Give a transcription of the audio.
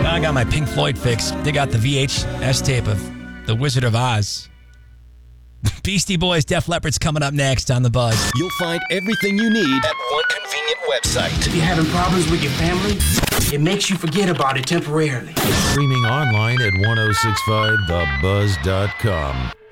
I got my Pink Floyd fix. They got the VHS tape of The Wizard of Oz. Beastie Boys, Def Leppard's coming up next on The Buzz. You'll find everything you need at one convenient website. If you're having problems with your family, it makes you forget about it temporarily. Streaming online at 1065thebuzz.com.